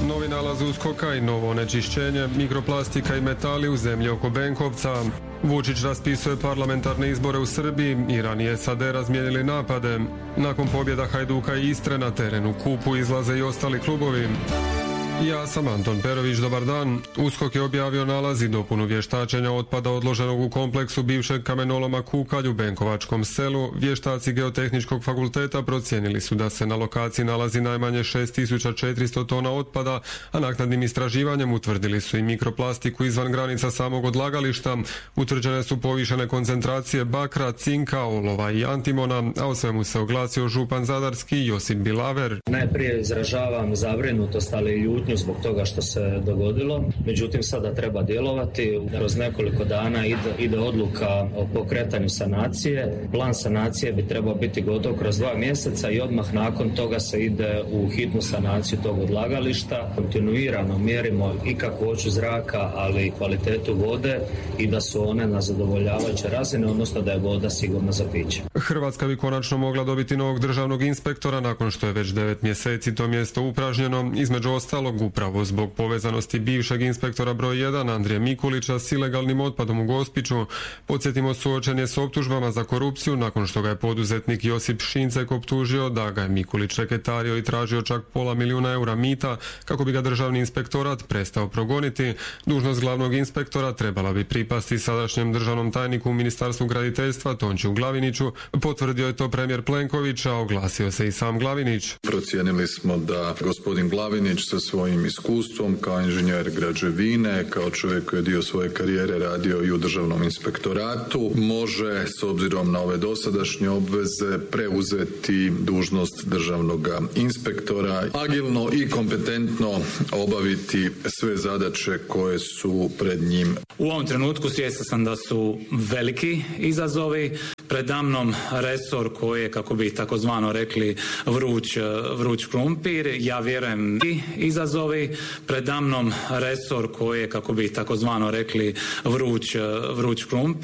Novi nalaz USKOK-a i novo onečišćenje, mikroplastika i metali u zemlji oko Benkovca. Vučić raspisuje parlamentarne izbore u Srbiji, Iran i SAD razmijenili napade. Nakon pobjeda Hajduka i Istre na terenu Kupu izlaze i ostali klubovi. Ja sam Anton Perović, dobar dan. USKOK je objavio nalaz i dopunu vještačenja otpada odloženog u kompleksu bivšeg kamenoloma Kukalj u Benkovačkom selu. Vještaci Geotehničkog fakulteta procijenili su da se na lokaciji nalazi najmanje 6400 tona otpada, a naknadnim istraživanjem utvrdili su i mikroplastiku izvan granica samog odlagališta. Utvrđene su povišene koncentracije bakra, cinka, olova i antimona, a o svemu se oglasio župan zadarski Josip Bilaver. Najprije izražavam zabrinutost, ali i ljutnju zbog toga što se dogodilo. Međutim, sada treba djelovati. Kroz nekoliko dana ide odluka o pokretanju sanacije. Plan sanacije bi trebao biti gotov kroz 2 mjeseca i odmah nakon toga se ide u hitnu sanaciju tog odlagališta. Kontinuirano mjerimo i kakvoću zraka, ali i kvalitetu vode i da su one na zadovoljavajuće razine, odnosno da je voda sigurna za piće. Hrvatska bi konačno mogla dobiti novog državnog inspektora nakon što je već 9 mjeseci to mjesto upražnjeno, između ostalog upravo zbog povezanosti bivšeg inspektora broj 1 Andrije Mikulića s ilegalnim otpadom u Gospiću. Podsjetimo, suočen je s optužbama za korupciju nakon što ga je poduzetnik Josip Šincek optužio da ga je Mikulić reketario i tražio čak $500 000 mita kako bi ga državni inspektorat prestao progoniti. Dužnost glavnog inspektora trebala bi pripasti sadašnjem državnom tajniku u Ministarstvu graditeljstva Tončiju Glaviniću. Potvrdio je to premijer Plenković, a oglasio se i sam Glavinić. Procijenili smo da gospodin Glavinić sa svojim iskustvom kao inženjer građevine, kao čovjek koji je dio svoje karijere radio i u državnom inspektoratu, može s obzirom na ove dosadašnje obveze preuzeti dužnost državnog inspektora, agilno i kompetentno obaviti sve zadaće koje su pred njim. U ovom trenutku svjestan sam da su veliki izazovi. Predamnom resor koji je, kako bi takozvano rekli, vruć krumpir. Ja vjerujem i izazovi. Predamnom resor koji je, kako bi takozvano rekli, vruć krumpir.